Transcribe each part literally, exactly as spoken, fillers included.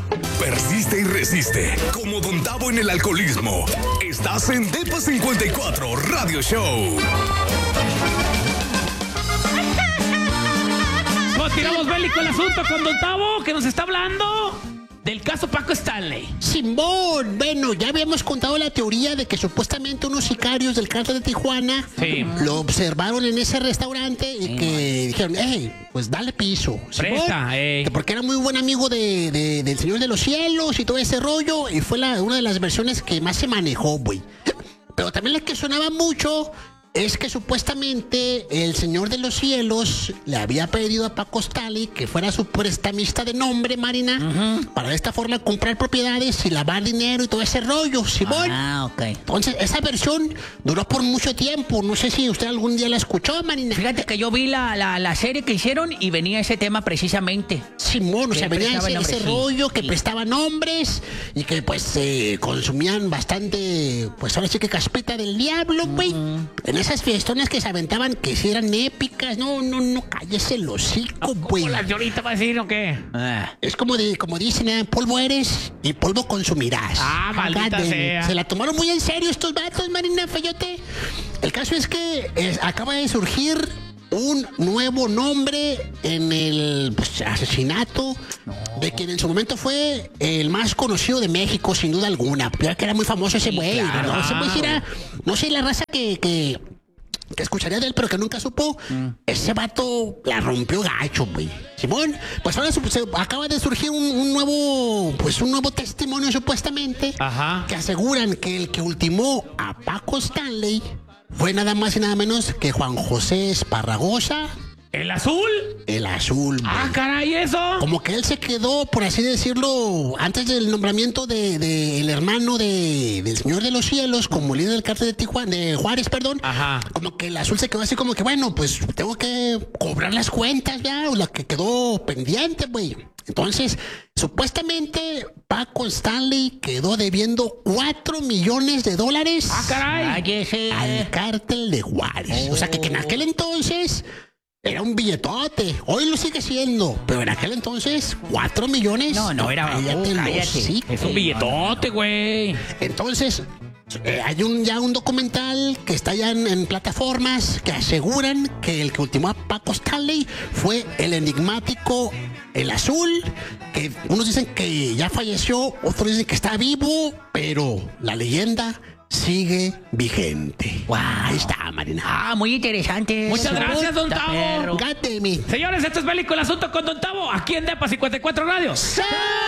Persiste y resiste, como Don Tavo en el alcoholismo. Estás en Depa cincuenta y cuatro Radio Show. Continuamos bélico el asunto con Don Tavo, que nos está hablando del caso Paco Stanley. Simón, bueno, ya habíamos contado la teoría de que supuestamente unos sicarios del cártel de Tijuana sí. lo observaron en ese restaurante y sí, que dijeron, hey, pues dale piso. Presta, Simón, que porque era muy buen amigo de, de, del Señor de los Cielos y todo ese rollo, y fue la, una de las versiones que más se manejó, güey. Pero también la que sonaba mucho es que supuestamente el Señor de los Cielos le había pedido a Paco Stanley que fuera su prestamista de nombre, Marina, uh-huh. para de esta forma comprar propiedades y lavar dinero y todo ese rollo, Simón. Ah, ok. Entonces, esa versión duró por mucho tiempo. No sé si usted algún día la escuchó, Marina. Fíjate que yo vi la, la, la serie que hicieron y venía ese tema precisamente. Simón, o sea, venía ese, ese sí, rollo que sí. prestaba nombres y que pues eh, consumían bastante, pues ahora sí que caspita del diablo, güey. Uh-huh. En esas fiestones que se aventaban, que si eran épicas, no, no, no, cállese el hocico, güey. ¿Cómo la señorita va a decir o qué? Ah. Es como de, como dicen, ¿eh? Polvo eres y polvo consumirás. Ah, maldita de, sea. Se la tomaron muy en serio estos vatos, Marina Feyote. El caso es que es, acaba de surgir un nuevo nombre en el pues, asesinato no. de quien en su momento fue el más conocido de México, sin duda alguna. Ya que era muy famoso ese güey. Sí, claro. ¿no? Ese güey era, no sé, la raza que... que que escucharía de él, pero que nunca supo. Mm. Ese vato la rompió gacho, güey. Simón, pues ahora se, se acaba de surgir un, un nuevo, pues un nuevo testimonio supuestamente, ajá, que aseguran que el que ultimó a Paco Stanley fue nada más y nada menos que Juan José Esparragosa. ¿El azul? El azul, güey. Ah, caray, ¿eso? Como que él se quedó, por así decirlo, antes del nombramiento del de, de hermano de, del Señor de los Cielos, como líder del cártel de Tijuana, de Juárez, perdón. Ajá. Como que el azul se quedó así como que, bueno, pues tengo que cobrar las cuentas ya, o la que quedó pendiente, güey. Entonces, supuestamente, Paco Stanley quedó debiendo cuatro millones de dólares. Ah, caray. Al cártel de Juárez. Oh. O sea, que, que en aquel entonces... era un billetote. Hoy lo sigue siendo. Pero en aquel entonces, cuatro millones. No, no, era... Cállate, oh, cállate. Sí, es un billetote, güey. Entonces, eh, hay un, ya un documental que está ya en, en plataformas que aseguran que el que ultimó a Paco Stanley fue el enigmático El Azul. Que unos dicen que ya falleció, otros dicen que está vivo, pero la leyenda sigue vigente. Wow. Ahí está, Marina. Ah, muy interesante. Muchas gracias, Don Tavo. Gáteme. Señores, esto es bélico el asunto con Don Tavo, aquí en Depa cincuenta y cuatro Radio. ¡Sí!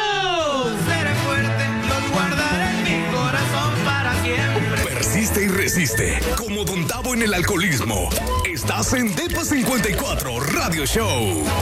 Seré fuerte, los guardaré en mi corazón para siempre. Persiste y resiste, como Don Tavo en el alcoholismo. Estás en Depa cincuenta y cuatro Radio Show.